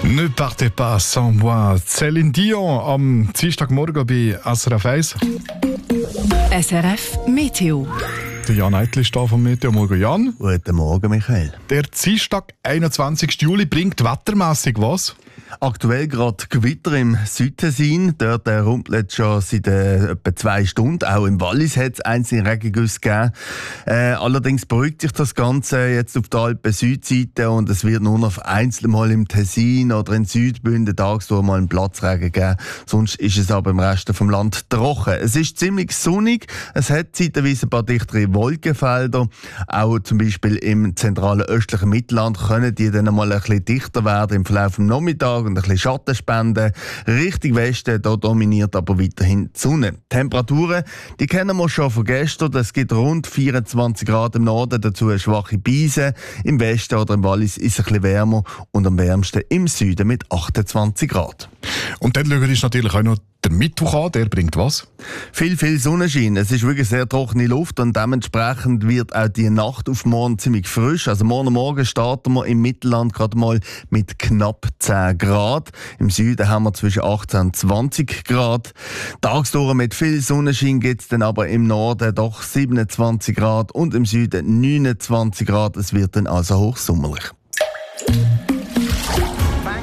Ne partez pas sans moi. Céline Dion am Dienstagmorgen bei SRF 1. SRF Meteo. Der Jan Eitli ist da vom Meteo. Morgen, Jan. Guten Morgen, Michael. Der Dienstag, 21. Juli, bringt wettermässig was? Aktuell gerade Gewitter im Südtessin. Dort rumpelt schon seit etwa 2 Stunden. Auch im Wallis hat es einzelne Regengüsse gegeben. Allerdings beruhigt sich das Ganze jetzt auf der Alpen-Südseite und es wird nur noch einzeln mal im Tessin oder in Südbünden tagsüber mal einen Platzregen geben. Sonst ist es aber im Rest vom Land trocken. Es ist ziemlich sonnig. Es hat zeitweise ein paar dichtere Wolkenfelder. Auch zum Beispiel im zentralen östlichen Mittelland können die dann mal ein bisschen dichter werden im Verlauf des Nachmittags und ein bisschen Schatten spenden. Richtung Westen, da dominiert aber weiterhin die Sonne. Die Temperaturen, die kennen wir schon von gestern. Es gibt rund 24 Grad im Norden, dazu eine schwache Brise. Im Westen oder im Wallis ist es ein bisschen wärmer und am wärmsten im Süden mit 28 Grad. Und dann schauen wir natürlich auch noch der Mittwoch an, der bringt was? Viel Sonnenschein. Es ist wirklich sehr trockene Luft und dementsprechend wird auch die Nacht auf morgen ziemlich frisch. Also morgen starten wir im Mittelland gerade mal mit knapp 10 Grad. Im Süden haben wir zwischen 18 und 20 Grad. Tagsdauer mit viel Sonnenschein gibt es dann aber im Norden doch 27 Grad und im Süden 29 Grad. Es wird dann also hochsommerlich.